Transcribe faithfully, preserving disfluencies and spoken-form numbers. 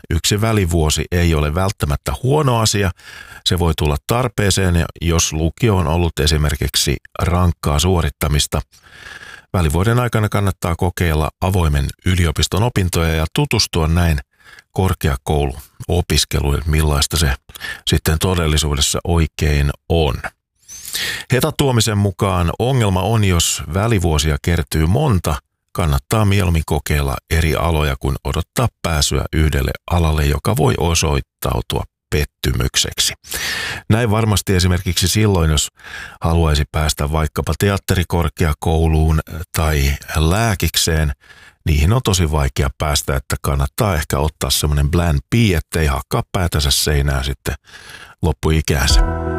yksi välivuosi ei ole välttämättä huono asia. Se voi tulla tarpeeseen, jos lukio on ollut esimerkiksi rankkaa suorittamista. Välivuoden aikana kannattaa kokeilla avoimen yliopiston opintoja ja tutustua näin korkeakouluopiskeluun, millaista se sitten todellisuudessa oikein on. Heta Tuomisen mukaan ongelma on, jos välivuosia kertyy monta, kannattaa mieluummin kokeilla eri aloja kuin odottaa pääsyä yhdelle alalle, joka voi osoittautua pettymykseksi. Näin varmasti esimerkiksi silloin, jos haluaisi päästä vaikkapa teatterikorkeakouluun tai lääkikseen, niihin on tosi vaikea päästä, että kannattaa ehkä ottaa semmoinen plan B, ettei hakkaa päätänsä seinään sitten loppuikäänsä.